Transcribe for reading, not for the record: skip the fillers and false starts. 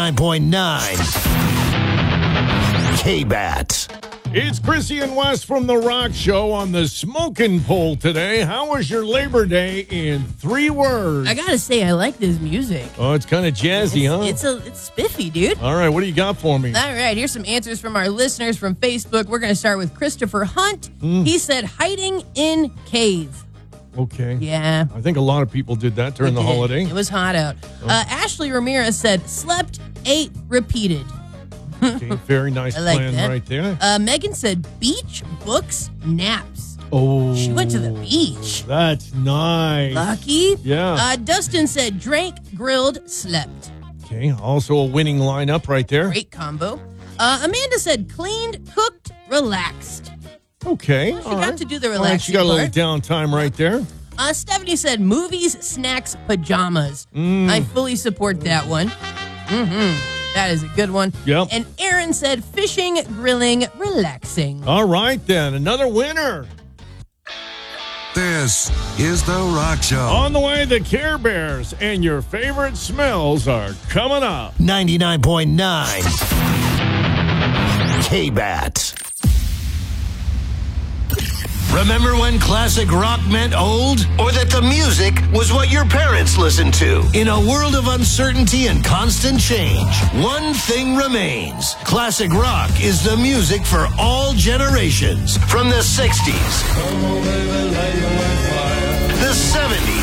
99.9 K-Bat. It's Chrissy and Wes from The Rock Show on the Smoking Pole today. How was your Labor Day in 3 words? I gotta say, I like this music. Oh, it's kind of jazzy, huh? It's spiffy, dude. All right, what do you got for me? All right, here's some answers from our listeners from Facebook. We're going to start with Christopher Hunt. He said, hiding in cave. Okay. Yeah. I think a lot of people did that during the holiday. It was hot out. Ashley Ramirez said, slept, ate, repeated. Okay, very nice I like plan that. right there. Megan said, beach, books, naps. Oh. She went to the beach. That's nice. Lucky. Yeah. Dustin said, drank, grilled, slept. Okay, also a winning lineup right there. Great combo. Amanda said, cleaned, cooked, relaxed. Okay. She got to do the relaxing All right, she got a little part. downtime right there. Stephanie said, movies, snacks, pajamas. I fully support that one. That is a good one. Yep. And Aaron said, fishing, grilling, relaxing. All right, then. Another winner. This is The Rock Show. On the way, the Care Bears and your favorite smells are coming up. 99.9 K-Bat. Remember when classic rock meant old? Or that the music was what your parents listened to? In a world of uncertainty and constant change, one thing remains. Classic rock is the music for all generations. From the 60s, the 70s,